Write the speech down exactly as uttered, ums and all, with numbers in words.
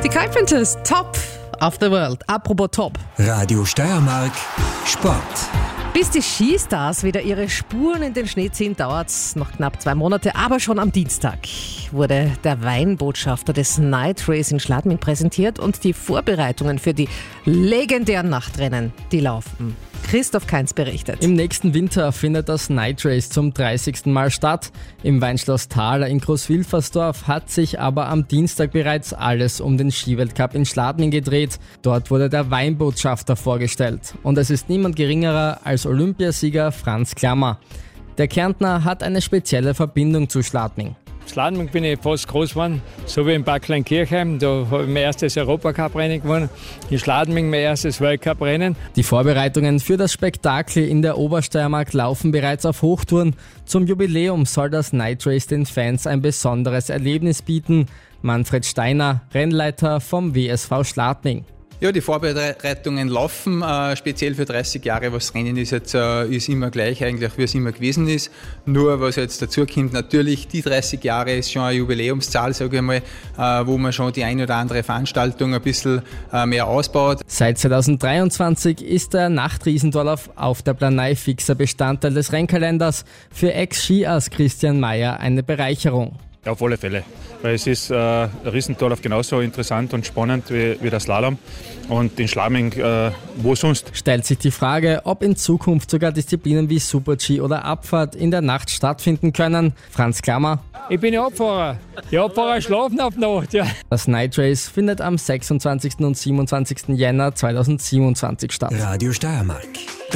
Die Carpenters, top of the world. Apropos top. Radio Steiermark, Sport. Bis die Skistars wieder ihre Spuren in den Schnee ziehen, dauert es noch knapp zwei Monate. Aber schon am Dienstag wurde der Weinbotschafter des Night Race in Schladming präsentiert und die Vorbereitungen für die legendären Nachtrennen, die laufen. Christoph Kainz berichtet. Im nächsten Winter findet das Night Race zum dreißigsten Mal statt. Im Weinschloss Thaler in Großwilfersdorf hat sich aber am Dienstag bereits alles um den Skiweltcup in Schladming gedreht. Dort wurde der Weinbotschafter vorgestellt. Und es ist niemand geringerer als Olympiasieger Franz Klammer. Der Kärntner hat eine spezielle Verbindung zu Schladming. In Schladming bin ich fast groß geworden, so wie in Bad Kleinkirchheim. Da habe ich mein erstes Europacup-Rennen gewonnen. In Schladming mein erstes Weltcup-Rennen. Die Vorbereitungen für das Spektakel in der Obersteiermark laufen bereits auf Hochtouren. Zum Jubiläum soll das Night Race den Fans ein besonderes Erlebnis bieten. Manfred Steiner, Rennleiter vom W S V Schladming. Ja, die Vorbereitungen laufen, äh, speziell für dreißig Jahre. Was Rennen ist jetzt, äh, ist immer gleich eigentlich, wie es immer gewesen ist. Nur was jetzt dazu kommt, natürlich die dreißig Jahre ist schon eine Jubiläumszahl, sage ich mal, äh, wo man schon die eine oder andere Veranstaltung ein bisschen äh, mehr ausbaut. Seit zweitausenddreiundzwanzig ist der Nachtriesendorlauf auf der Planei fixer Bestandteil des Rennkalenders. Für Ex-Skiass Christian Mayer eine Bereicherung. Ja, auf alle Fälle. Weil es ist äh, der Riesendorlauf genauso interessant und spannend wie, wie der Slalom. Und in Schladming, äh, wo sonst? Stellt sich die Frage, ob in Zukunft sogar Disziplinen wie Super-G oder Abfahrt in der Nacht stattfinden können. Franz Klammer. Ich bin ja Abfahrer. Die Abfahrer schlafen auf Nacht, ja. Das Night Race findet am sechsundzwanzigsten und siebenundzwanzigsten Jänner zweitausendsiebenundzwanzig statt. Radio Steiermark.